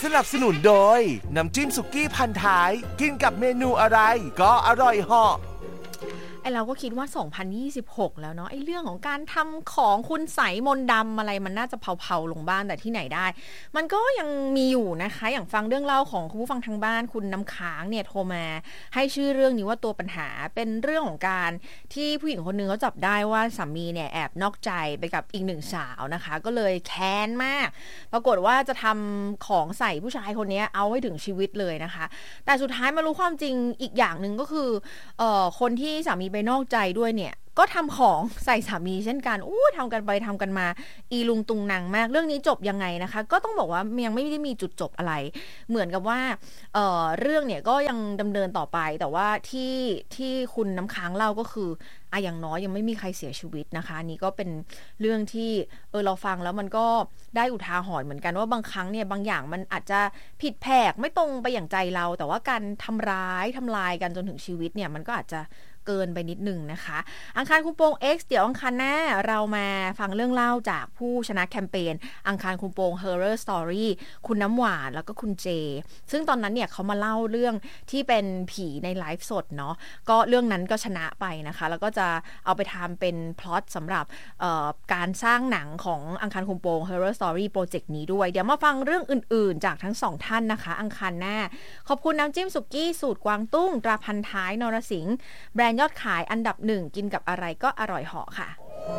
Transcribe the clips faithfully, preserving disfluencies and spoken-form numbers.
สนับสนุนโดยน้ำจิ้มสุกี้พันท้ายกินกับเมนูอะไรก็อร่อยเหาะไอเราก็คิดว่าสองพันยี่สิบหกแล้วเนาะไอเรื่องของการทำของคุณใสมนต์ดำอะไรมันน่าจะเผาๆลงบ้างแต่ที่ไหนได้มันก็ยังมีอยู่นะคะอย่างฟังเรื่องเล่าของคุณผู้ฟังทางบ้านคุณน้ำค้างเนี่ยโทรมาให้ชื่อเรื่องนี้ว่าตัวปัญหาเป็นเรื่องของการที่ผู้หญิงคนนึงเขาจับได้ว่าสามีเนี่ยแอบนอกใจไปกับอีกหนึ่งสาวนะคะก็เลยแค้นมากปรากฏว่าจะทำของใส่ผู้ชายคนนี้เอาให้ถึงชีวิตเลยนะคะแต่สุดท้ายมารู้ความจริงอีกอย่างนึงก็คือเอ่อคนที่สามีไปนอกใจด้วยเนี่ยก็ทำของใส่สามีเช่นกันอู้ทำกันไปทำกันมาอีลุงตุงนางมากเรื่องนี้จบยังไงนะคะก็ต้องบอกว่ายังไม่ได้มีจุดจบอะไรเหมือนกับว่าเอ่อเรื่องเนี่ยก็ยังดำเนินต่อไปแต่ว่าที่ที่คุณน้ำค้างเล่าก็คืออ่ะอย่างน้อยยังไม่มีใครเสียชีวิตนะคะนี่ก็เป็นเรื่องที่เออเราฟังแล้วมันก็ได้อุทาหรณ์เหมือนกันว่าบางครั้งเนี่ยบางอย่างมันอาจจะผิดแผกไม่ตรงไปอย่างใจเราแต่ว่าการทำร้ายทำลายกันจนถึงชีวิตเนี่ยมันก็อาจจะเกินไปนิดนึงนะคะอังคารคุมโปง X เดี๋ยวอังคารหน้าเรามาฟังเรื่องเล่าจากผู้ชนะแคมเปญอังคารคุมโปง Horror Story คุณน้ำหวานแล้วก็คุณเจซึ่งตอนนั้นเนี่ยเขามาเล่าเรื่องที่เป็นผีในไลฟ์สดเนาะก็เรื่องนั้นก็ชนะไปนะคะแล้วก็จะเอาไปทำเป็นพล็อตสำหรับการสร้างหนังของอังคารคุมโปง Horror Story โปรเจกต์นี้ด้วยเดี๋ยวมาฟังเรื่องอื่นๆจากทั้งสองท่านนะคะอังคารหน้าขอบคุณน้ำจิ้มสุกี้สูตรกวางตุ้งตราพันท้ายนรสิงห์แบรนด์ยอดขายอันดับหนึ่งกินกับอะไรก็อร่อยเหาะค่ะ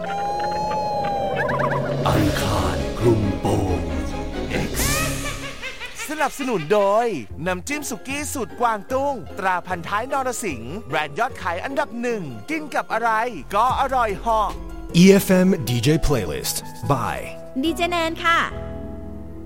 อังคารคลุมโปง X สนับสนุนโดยน้ำจิ้มสุกี้สูตรกวางตุ้งตราพันท้ายนรสิงห์แบรนด์ยอดขายอันดับหนึ่งกินกับอะไรก็อร่อยเหาะอี เอฟ เอ็ม ดี เจ Playlist by ดี เจ แนนค่ะ